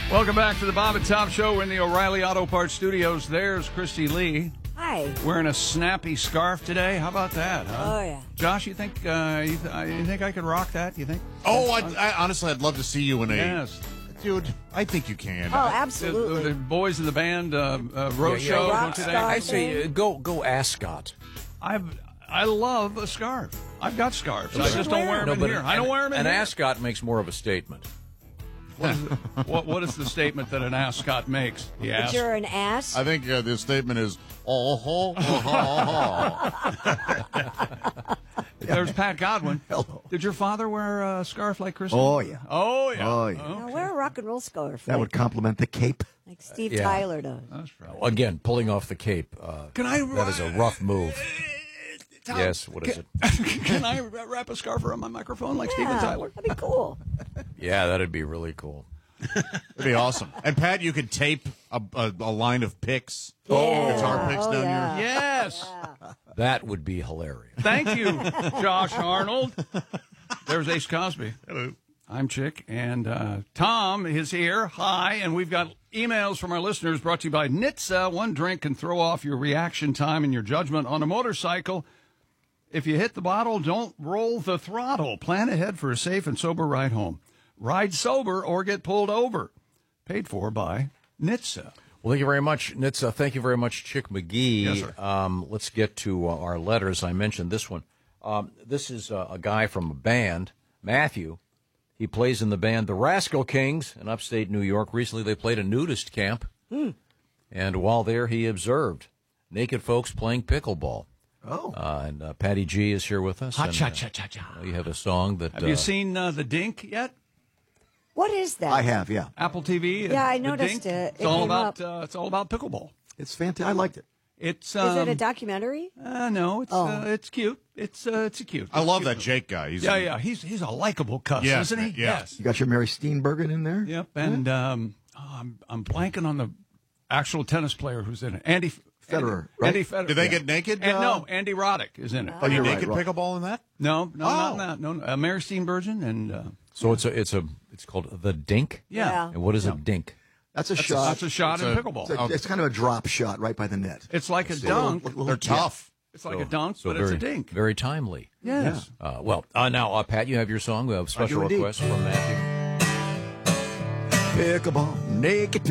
Welcome back to the Bob and Tom Show. We're in the O'Reilly Auto Parts Studios. There's Christy Lee. Hi. Wearing a snappy scarf today. How about that, huh? Oh, yeah. Josh, you think you think I could rock that? You think? Oh, I honestly, I'd love to see you in a... Yes. Dude, I think you can. Oh, absolutely. The boys in the band road show rock today. star. I say go ascot. I love a scarf. I've got scarves. I just don't wear them in here. I don't wear them in An here. ascot makes more of a statement. What is the statement that an ascot makes? He That asked. you're an ass? I think the statement is, There's Pat Godwin. Hello. Did your father wear a scarf like Christy? Oh, yeah. Oh, yeah. Oh, yeah. Now, wear a rock and roll scarf. That would complement the cape. like Steve yeah. Tyler does. That's right. Again, pulling off the cape. Can I? That is a rough move. Tom, Yes, what is it? Can I wrap a scarf around my microphone like Steven Tyler? That'd be cool. Yeah, that'd be really cool. It'd be awesome. And Pat, you could tape a line of picks, guitar picks down yeah. here. Yes. That would be hilarious. Thank you, Josh Arnold. There's Ace Cosby. Hello. I'm Chick, and Tom is here. Hi, and we've got emails from our listeners brought to you by NHTSA. One drink can throw off your reaction time and your judgment on a motorcycle. If you hit the bottle, don't roll the throttle. Plan ahead for a safe and sober ride home. Ride sober or get pulled over. Paid for by NHTSA. Well, thank you very much, Nitsa. Thank you very much, Chick McGee. Yes, sir. Let's get to our letters. I mentioned this one. This is a guy from a band, Matthew. He plays in the band The Rascal Kings in upstate New York. Recently, they played a nudist camp. And while there, he observed naked folks playing pickleball. Oh. And Patty G is here with us. Ha-cha-cha-cha-cha. You have a song that... Have you seen The Dink yet? What is that? I have, yeah. Apple TV? Yeah, I The noticed Dink? it. It's It all came about up. it's all about pickleball. It's fantastic. I liked it. It's Is it a documentary? no, it's cute. It's cute. I love that Jake guy. He's Yeah. He's a likable cuss, Yes, isn't he? yeah. Yes. You got your Mary Steenburgen in there? Yep. And I'm blanking on the actual tennis player who's in it. Andy Federer, Andy, right? Andy Federer. Did they get naked? And no, Andy Roddick is in it. Are you you're right, naked right. pickleball in that? No, not Oh. that. No, Mary Steenburgen and So it's called The Dink? yeah. And what is a dink? That's a shot. That's a shot in pickleball. It's kind of a drop shot right by the net. It's like a dunk. They're tough. It's like a dunk, So but very, it's a dink. Very timely. Yes. Now, Pat, you have your song. We have a special do indeed. request from Matthew. Pickleball, naked